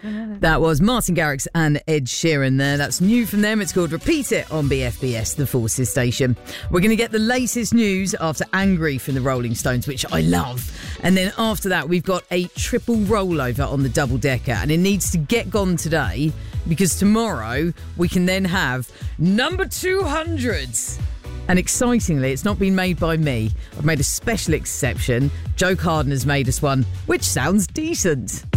That was Martin Garrix and Ed Sheeran there. That's new from them. It's called Repeat It on BFBS, the Forces station. We're going to get the latest news after Angry from the Rolling Stones, which I love. And then after that, we've got a triple rollover on the double decker, and it needs to get gone today because tomorrow we can then have number 200. And excitingly, it's not been made by me. I've made a special exception. Joe Carden has made us one, which sounds decent.